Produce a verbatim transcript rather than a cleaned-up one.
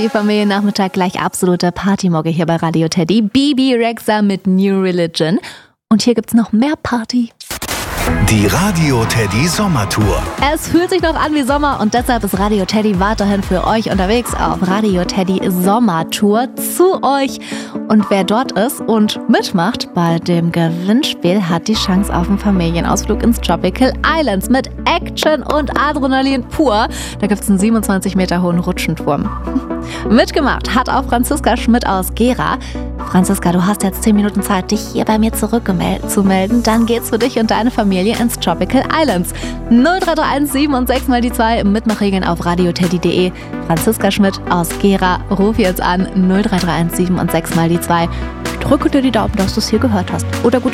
Happy Familiennachmittag, gleich absolute Partymogge hier bei Radio Teddy. Bibi Rexha mit New Religion. Und hier gibt's noch mehr Party. Die Radio Teddy Sommertour. Es fühlt sich noch an wie Sommer und deshalb ist Radio Teddy weiterhin für euch unterwegs auf Radio Teddy Sommertour zu euch. Und wer dort ist und mitmacht bei dem Gewinnspiel, hat die Chance auf einen Familienausflug ins Tropical Islands mit Action und Adrenalin pur. Da gibt's einen siebenundzwanzig Meter hohen Rutschenturm. Mitgemacht hat auch Franziska Schmidt aus Gera. Franziska, du hast jetzt zehn Minuten Zeit, dich hier bei mir zurückzumelden. Dann geht's für dich und deine Familie ins Tropical Islands. null drei drei eins sieben und sechs mal die zwei. Mitmachregeln auf radioteddy punkt de. Franziska Schmidt aus Gera, ruf jetzt an null drei drei eins sieben und sechs mal die zwei. Drücke dir die Daumen, dass du es hier gehört hast. Oder gut